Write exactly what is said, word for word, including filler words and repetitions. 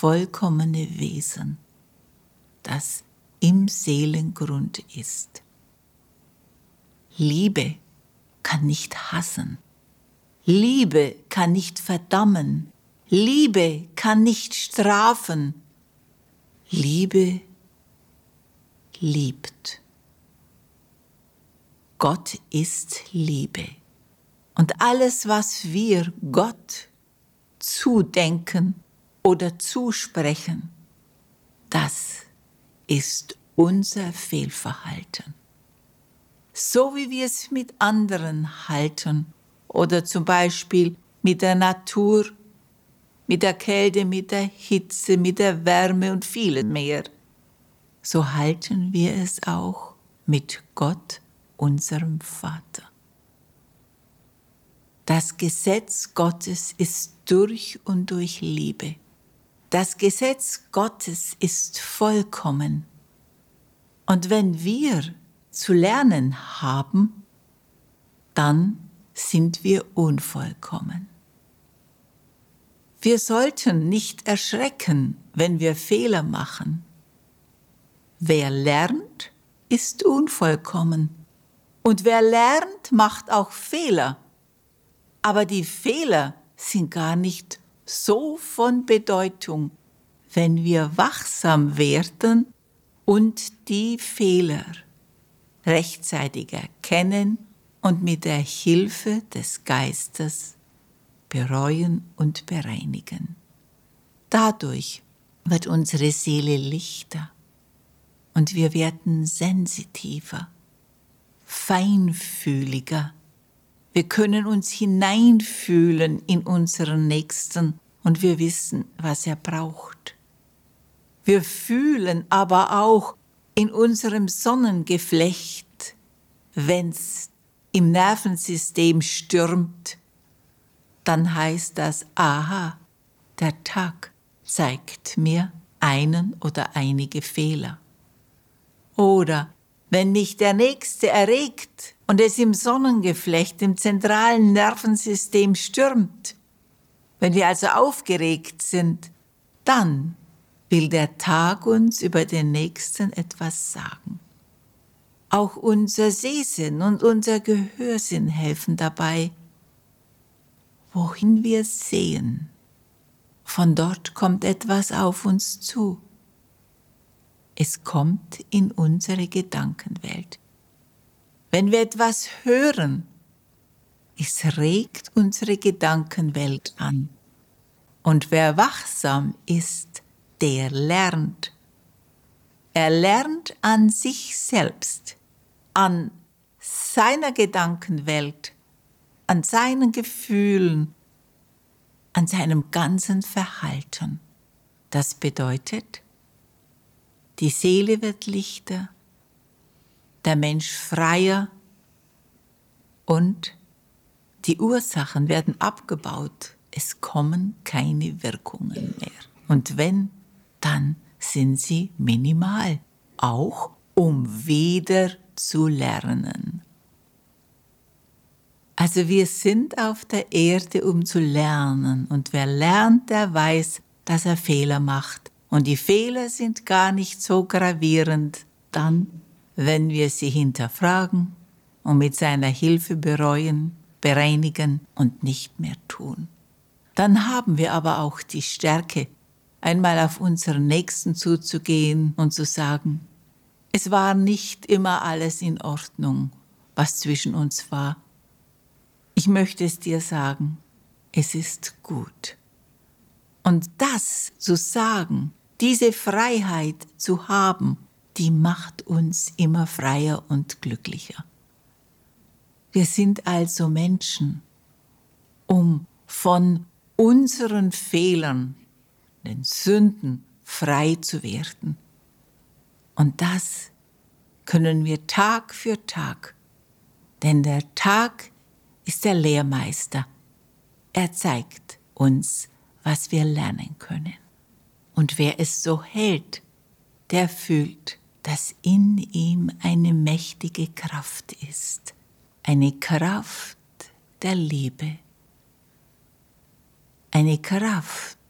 vollkommene Wesen, das im Seelengrund ist. Liebe kann nicht hassen. Liebe kann nicht verdammen. Liebe kann nicht strafen. Liebe liebt. Gott ist Liebe. Und alles, was wir Gott zudenken oder zusprechen, das ist unser Fehlverhalten. So wie wir es mit anderen halten oder zum Beispiel mit der Natur, mit der Kälte, mit der Hitze, mit der Wärme und vielem mehr, so halten wir es auch mit Gott, unserem Vater. Das Gesetz Gottes ist durch und durch Liebe. Das Gesetz Gottes ist vollkommen. Und wenn wir zu lernen haben, dann sind wir unvollkommen. Wir sollten nicht erschrecken, wenn wir Fehler machen. Wer lernt, ist unvollkommen. Und wer lernt, macht auch Fehler. Aber die Fehler sind gar nicht so von Bedeutung, wenn wir wachsam werden und die Fehler rechtzeitig erkennen und mit der Hilfe des Geistes bereuen und bereinigen. Dadurch wird unsere Seele lichter und wir werden sensitiver, feinfühliger. Wir können uns hineinfühlen in unseren Nächsten und wir wissen, was er braucht. Wir fühlen aber auch in unserem Sonnengeflecht, wenn's im Nervensystem stürmt, dann heißt das, aha, der Tag zeigt mir einen oder einige Fehler. Oder wenn mich der Nächste erregt und es im Sonnengeflecht, im zentralen Nervensystem stürmt, wenn wir also aufgeregt sind, dann will der Tag uns über den Nächsten etwas sagen. Auch unser Sehsinn und unser Gehörsinn helfen dabei. Wohin wir sehen, von dort kommt etwas auf uns zu. Es kommt in unsere Gedankenwelt. Wenn wir etwas hören, es regt unsere Gedankenwelt an. Und wer wachsam ist, der lernt. Er lernt an sich selbst, an seiner Gedankenwelt, an seinen Gefühlen, an seinem ganzen Verhalten. Das bedeutet, die Seele wird lichter, der Mensch freier und die Ursachen werden abgebaut. Es kommen keine Wirkungen mehr. Und wenn, dann sind sie minimal, auch um wieder zu lernen. Also wir sind auf der Erde, um zu lernen. Und wer lernt, der weiß, dass er Fehler macht. Und die Fehler sind gar nicht so gravierend, dann, wenn wir sie hinterfragen und mit seiner Hilfe bereuen, bereinigen und nicht mehr tun. Dann haben wir aber auch die Stärke, einmal auf unseren Nächsten zuzugehen und zu sagen, es war nicht immer alles in Ordnung, was zwischen uns war. Ich möchte es dir sagen, es ist gut. Und das zu sagen, diese Freiheit zu haben, die macht uns immer freier und glücklicher. Wir sind also Menschen, um von unseren Fehlern, den Sünden, frei zu werden. Und das können wir Tag für Tag, denn der Tag ist der Lehrmeister. Er zeigt uns, was wir lernen können. Und wer es so hält, der fühlt, dass in ihm eine mächtige Kraft ist. Eine Kraft der Liebe. Eine Kraft,